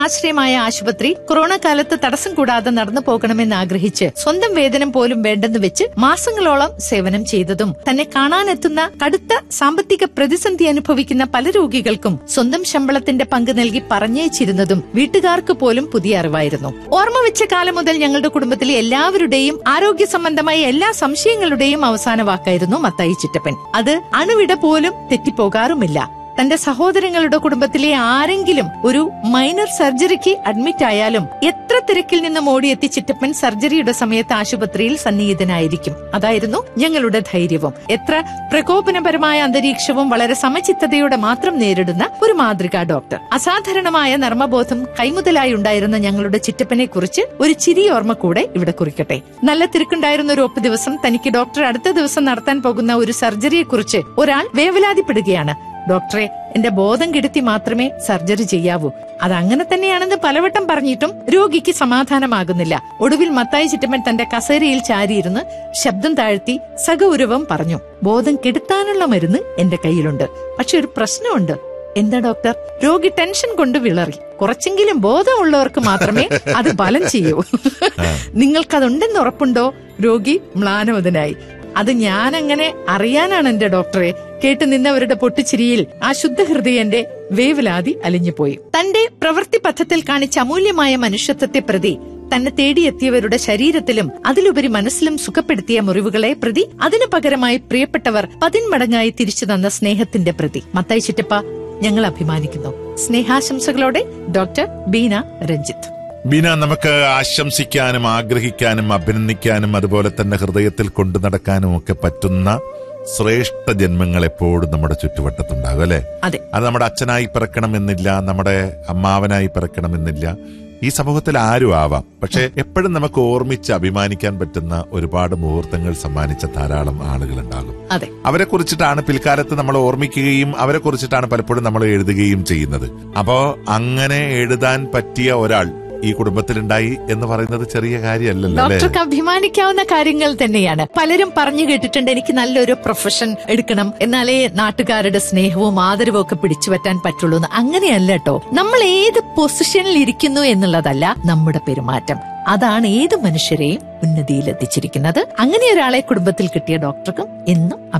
ആശ്രയമായ ആശുപത്രി കൊറോണ കാലത്ത് തടസ്സം കൂടാതെ നടന്നു പോകണമെന്ന് ആഗ്രഹിച്ച് സ്വന്തം വേതനം പോലും വേണ്ടെന്ന് വെച്ച് മാസങ്ങളോളം സേവനം ചെയ്തതും തന്നെ കാണാനെത്തുന്ന കടുത്ത സാമ്പത്തിക പ്രതിസന്ധി അനുഭവിക്കുന്ന പല രോഗികൾക്കും സ്വന്തം ശമ്പളത്തിന്റെ പങ്ക് നൽകി പറഞ്ഞയച്ചിരുന്നതും വീട്ടുകാർക്ക് പോലും പുതിയ അറിവായിരുന്നു. ഓർമ്മ വെച്ച കാലം മുതൽ ഞങ്ങളുടെ കുടുംബത്തിലെ എല്ലാവരുടെയും ആരോഗ്യ സംബന്ധമായ എല്ലാ സംശയങ്ങളുടെയും അവസാന വാക്കായിരുന്നു മത്തായി ചിറ്റപ്പൻ. അത് അണുവിട പോലും തെറ്റിപ്പോകാറുമില്ല. തന്റെ സഹോദരങ്ങളുടെ കുടുംബത്തിലെ ആരെങ്കിലും ഒരു മൈനർ സർജറിക്ക് അഡ്മിറ്റ് ആയാലും എത്ര തിരക്കിൽ നിന്നും ഓടിയെത്തി ചിറ്റപ്പൻ സർജറിയുടെ സമയത്ത് ആശുപത്രിയിൽ സന്നിഹിതനായിരിക്കും. അതായിരുന്നു ഞങ്ങളുടെ ധൈര്യവും. എത്ര പ്രകോപനപരമായ അന്തരീക്ഷവും വളരെ സമചിത്തതയോടെ മാത്രം നേരിടുന്ന ഒരു മാതൃകാ ഡോക്ടർ. അസാധാരണമായ നർമ്മബോധം കൈമുതലായി ഉണ്ടായിരുന്ന ഞങ്ങളുടെ ചിറ്റപ്പനെ കുറിച്ച് ഒരു ചിരി ഓർമ്മ കൂടെ ഇവിടെ കുറിക്കട്ടെ. നല്ല തിരക്കുണ്ടായിരുന്ന ഒരു ഒപ്പ് ദിവസം തനിക്ക് ഡോക്ടർ അടുത്ത ദിവസം നടത്താൻ പോകുന്ന ഒരു സർജറിയെ കുറിച്ച് ഒരാൾ വേവലാതിപ്പെടുകയാണ്. ഡോക്ടറെ, എന്റെ ബോധം കെടുത്തി മാത്രമേ സർജറി ചെയ്യാവൂ. അതങ്ങനെ തന്നെയാണെന്ന് പലവട്ടം പറഞ്ഞിട്ടും രോഗിക്ക് സമാധാനമാകുന്നില്ല. ഒടുവിൽ മത്തായി ചിറ്റപ്പൻ തന്റെ കസേരയിൽ ചാരിയിരുന്ന് ശബ്ദം താഴ്ത്തി സഗൗരവം പറഞ്ഞു, ബോധം കെടുത്താനുള്ള മരുന്ന് എന്റെ കയ്യിലുണ്ട്. പക്ഷെ ഒരു പ്രശ്നമുണ്ട്. എന്താ ഡോക്ടർ? രോഗി ടെൻഷൻ കൊണ്ട് വിളറി. കുറച്ചെങ്കിലും ബോധമുള്ളവർക്ക് മാത്രമേ അത് ഫലം ചെയ്യൂ. നിങ്ങൾക്കതുണ്ടെന്ന് ഉറപ്പുണ്ടോ? രോഗി മ്ലാനവതനായി. അത് ഞാനങ്ങനെ അറിയാനാണ് എന്റെ ഡോക്ടറെ. കേട്ടു നിന്നവരുടെ പൊട്ടിച്ചിരിയിൽ ആ ശുദ്ധഹൃദയന്റെ വേവലാതി അലിഞ്ഞുപോയി. തന്റെ പ്രവൃത്തി പഥത്തിൽ കാണിച്ച അമൂല്യമായ മനുഷ്യത്വത്തെ പ്രതി, തന്നെ തേടിയെത്തിയവരുടെ ശരീരത്തിലും അതിലുപരി മനസ്സിലും സുഖപ്പെടുത്തിയ മുറിവുകളെ പ്രതി, അതിനു പകരമായി പ്രിയപ്പെട്ടവർ 10 മടങ്ങായി തിരിച്ചു തന്ന സ്നേഹത്തിന്റെ പ്രതി മത്തായി ചിറ്റപ്പ ഞങ്ങൾ അഭിമാനിക്കുന്നു. സ്നേഹാശംസകളോടെ ഡോക്ടർ ബീന രഞ്ജിത്ത്. ബീന, നമുക്ക് ആശംസിക്കാനും ആഗ്രഹിക്കാനും അഭിനന്ദിക്കാനും അതുപോലെ തന്നെ ഹൃദയത്തിൽ കൊണ്ടു നടക്കാനും ഒക്കെ പറ്റുന്ന ശ്രേഷ്ഠ ജന്മങ്ങൾ എപ്പോഴും നമ്മുടെ ചുറ്റുവട്ടത്തുണ്ടാകും, അല്ലെ? അതെ. അത് നമ്മുടെ അച്ഛനായി പിറക്കണമെന്നില്ല, നമ്മുടെ അമ്മാവനായി പിറക്കണമെന്നില്ല, ഈ സമൂഹത്തിൽ ആരും ആവാം. പക്ഷെ എപ്പോഴും നമുക്ക് ഓർമ്മിച്ച് അഭിമാനിക്കാൻ പറ്റുന്ന ഒരുപാട് മുഹൂർത്തങ്ങൾ സമ്മാനിച്ച ധാരാളം ആളുകളുണ്ടാകും. അവരെ കുറിച്ചിട്ടാണ് പിൽക്കാലത്ത് നമ്മൾ ഓർമ്മിക്കുകയും അവരെ കുറിച്ചിട്ടാണ് പലപ്പോഴും നമ്മൾ എഴുതുകയും ചെയ്യുന്നത്. അപ്പോ അങ്ങനെ എഴുതാൻ പറ്റിയ ഒരാൾ ഈ കുടുംബത്തിലുണ്ടായി എന്ന് പറയുന്നത് ചെറിയ കാര്യമല്ലല്ലോ. ഡോക്ടർക്ക് അഭിമാനിക്കാവുന്ന കാര്യങ്ങൾ തന്നെയാണ്. പലരും പറഞ്ഞു കേട്ടിട്ടുണ്ട്, എനിക്ക് നല്ലൊരു പ്രൊഫഷൻ എടുക്കണം, എന്നാലേ നാട്ടുകാരുടെ സ്നേഹവും ആദരവും ഒക്കെ പിടിച്ചു പറ്റാൻ പറ്റുള്ളൂ എന്ന്. അങ്ങനെയല്ല കേട്ടോ. നമ്മൾ ഏത് പൊസിഷനിൽ ഇരിക്കുന്നു എന്നുള്ളതല്ല നമ്മുടെ പെരുമാറ്റം. അതാണ് ഏത് മനുഷ്യരെയും ഉന്നതിയിൽ എത്തിച്ചിരിക്കുന്നത്. അങ്ങനെ ഒരാളെ കുടുംബത്തിൽ കിട്ടിയ ഡോക്ടർക്കും എന്നും